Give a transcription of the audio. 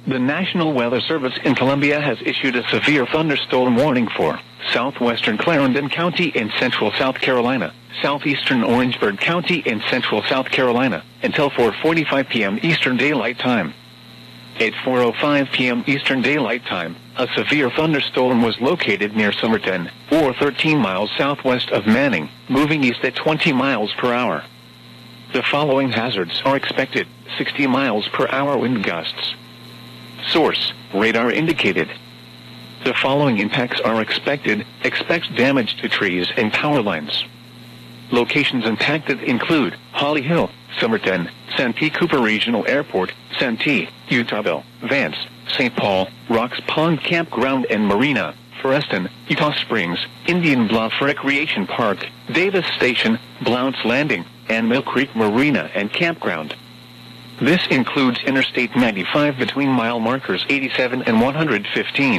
The National Weather Service in Colombia has issued a severe thunderstorm warning for southwestern Clarendon County in central South Carolina, southeastern Orangeburg County in central South Carolina, until 4:45 p.m. Eastern Daylight Time. At 4:05 p.m. Eastern Daylight Time, a severe thunderstorm was located near Somerton, or 13 miles southwest of Manning, moving east at 20 miles per hour. The following hazards are expected: 60 miles per hour wind gusts. Source: radar indicated. The following impacts are expected: expect damage to trees and power lines. Locations impacted include Holly Hill, Somerton, Santee Cooper Regional Airport, Santee, Utahville, Vance, St. Paul, Rocks Pond Campground and Marina, Foreston, Utah Springs, Indian Bluff Recreation Park, Davis Station, Blount's Landing, and Mill Creek Marina and Campground. This includes Interstate 95 between mile markers 87 and 115.